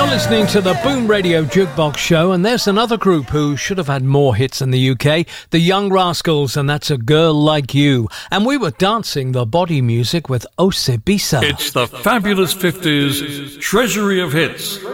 You're listening to the Boom Radio Jukebox Show, and there's another group who should have had more hits in the UK, the Young Rascals, and that's A Girl Like You. And we were dancing the body music with Osebisa. It's the fabulous 50s Treasury of Hits.